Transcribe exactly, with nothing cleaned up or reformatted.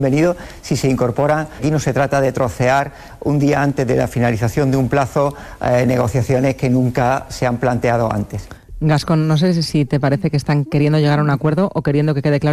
Bienvenido si se incorporan. Aquí no se trata de trocear un día antes de la finalización de un plazo eh, negociaciones que nunca se han planteado antes. Gascón, no sé si te parece que están queriendo llegar a un acuerdo o queriendo que quede claro